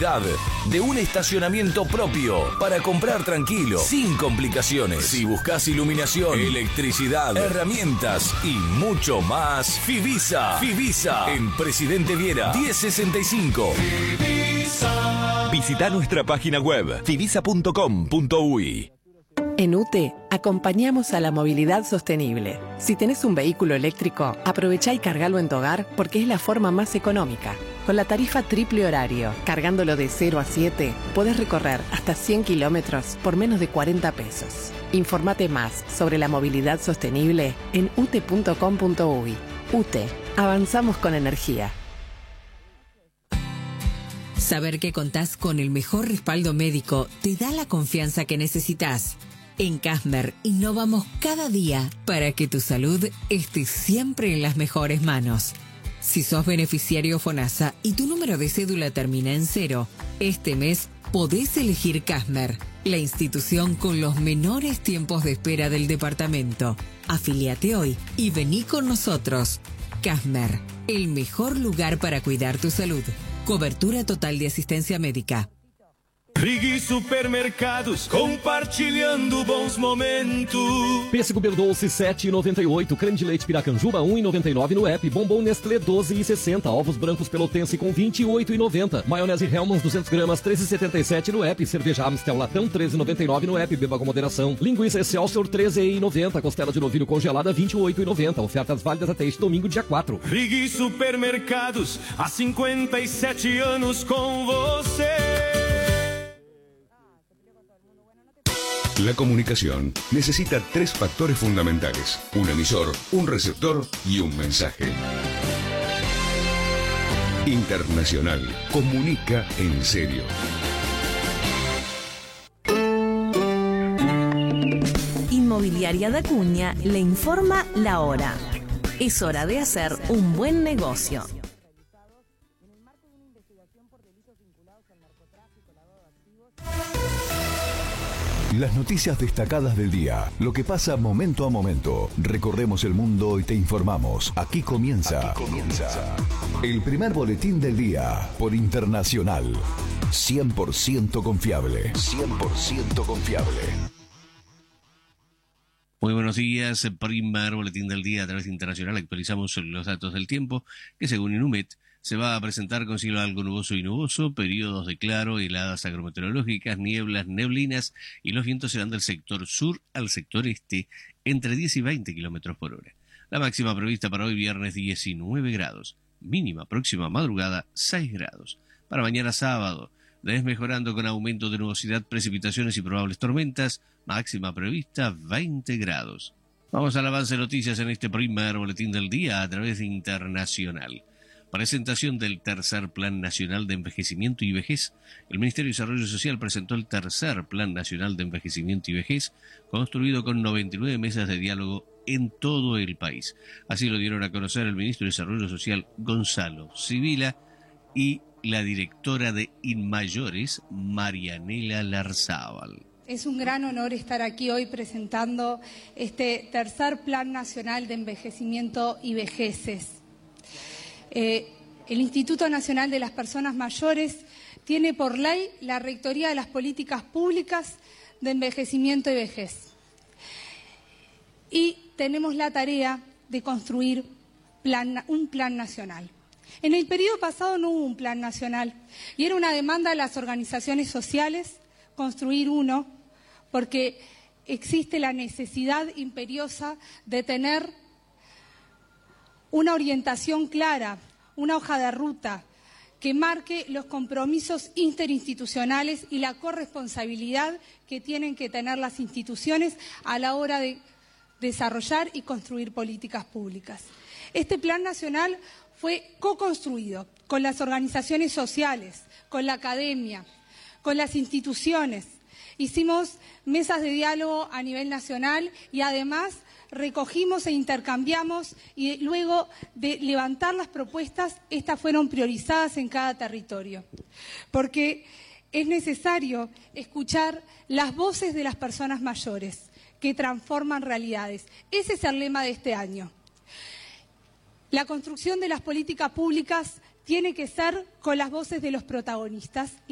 seguridad de un estacionamiento propio para comprar tranquilo, sin complicaciones. Si buscas iluminación, electricidad, herramientas y mucho más, Fivisa. Fivisa en Presidente Viera 1065. Fivisa. Visita nuestra página web fivisa.com.uy. En UTE acompañamos a la movilidad sostenible. Si tenés un vehículo eléctrico, aprovechá y cargalo en tu hogar porque es la forma más económica. Con la tarifa triple horario, cargándolo de 0 a 7, podés recorrer hasta 100 kilómetros por menos de 40 pesos. Informate más sobre la movilidad sostenible en ute.com.uy. UTE, avanzamos con energía. Saber que contás con el mejor respaldo médico te da la confianza que necesitas. En Casmer innovamos cada día para que tu salud esté siempre en las mejores manos. Si sos beneficiario FONASA y tu número de cédula termina en 0, este mes podés elegir Casmer, la institución con los menores tiempos de espera del departamento. Afíliate hoy y vení con nosotros. Casmer, el mejor lugar para cuidar tu salud. Cobertura total de assistência médica. Rig Supermercados, compartilhando bons momentos. Pêssego Berdoce 7,98, creme de leite Piracanjuba 1,99 no app, bombom Nestlé 12,60, ovos brancos Pelotense com 28,90, maionese Hellmann's 200 gramas 13,77 no app, cerveja Amstel Latão 13,99 no app, beba com moderação, linguiça Excelsior 13,90, costela de novilho congelada 28,90, ofertas válidas até este domingo dia 4. Rig Supermercados, há 57 anos com você. La comunicación necesita 3 factores fundamentales: un emisor, un receptor y un mensaje. Internacional comunica en serio. Inmobiliaria da Acuña le informa la hora. Es hora de hacer un buen negocio. Las noticias destacadas del día, lo que pasa momento a momento. Recorremos el mundo y te informamos. Aquí comienza el primer boletín del día por Internacional. 100% confiable. 100% confiable. Muy buenos días, primer boletín del día a través de Internacional. Actualizamos los datos del tiempo que según Inumet se va a presentar con cielo algo nuboso y nuboso, periodos de claro, heladas agrometeorológicas, nieblas, neblinas y los vientos serán del sector sur al sector este entre 10 y 20 kilómetros por hora. La máxima prevista para hoy viernes 19 grados, mínima próxima madrugada 6 grados. Para mañana sábado, desmejorando con aumento de nubosidad, precipitaciones y probables tormentas, máxima prevista 20 grados. Vamos al avance de noticias en este primer boletín del día a través de Internacional. Presentación del tercer Plan Nacional de Envejecimiento y Vejez. El Ministerio de Desarrollo Social presentó el tercer Plan Nacional de Envejecimiento y Vejez, construido con 99 mesas de diálogo en todo el país. Así lo dieron a conocer el Ministro de Desarrollo Social, Gonzalo Sibila, y la directora de Inmayores, Marianela Larzábal. Es un gran honor estar aquí hoy presentando este tercer Plan Nacional de Envejecimiento y Vejeces. El Instituto Nacional de las Personas Mayores tiene por ley la rectoría de las políticas públicas de envejecimiento y vejez. Y tenemos la tarea de construir un plan nacional. En el periodo pasado no hubo un plan nacional y era una demanda de las organizaciones sociales construir uno porque existe la necesidad imperiosa de tener una orientación clara, una hoja de ruta que marque los compromisos interinstitucionales y la corresponsabilidad que tienen que tener las instituciones a la hora de desarrollar y construir políticas públicas. Este plan nacional fue co-construido con las organizaciones sociales, con la academia, con las instituciones. Hicimos mesas de diálogo a nivel nacional y además recogimos e intercambiamos y luego de levantar las propuestas, estas fueron priorizadas en cada territorio. Porque es necesario escuchar las voces de las personas mayores que transforman realidades. Ese es el lema de este año. La construcción de las políticas públicas tiene que ser con las voces de los protagonistas.